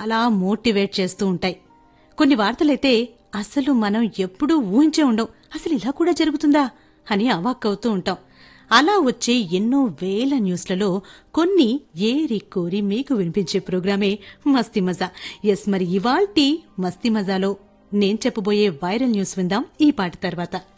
చాలా మోటివేట్ చేస్తూ ఉంటాయి. కొన్ని వార్తలైతే అసలు మనం ఎప్పుడూ ఊహించే ఉండం, అసలు ఇలా కూడా జరుగుతుందా అని అవాక్కవుతూ ఉంటాం. అలా వచ్చే ఎన్నో వేల న్యూస్లలో కొన్ని ఏరి కోరి మీకు వినిపించే ప్రోగ్రామే మస్తీ మజా. ఎస్, మరి ఇవాల్టి మస్తీ మజాలో నేను చెప్పబోయే వైరల్ న్యూస్ విందాం ఈ పాట తర్వాత.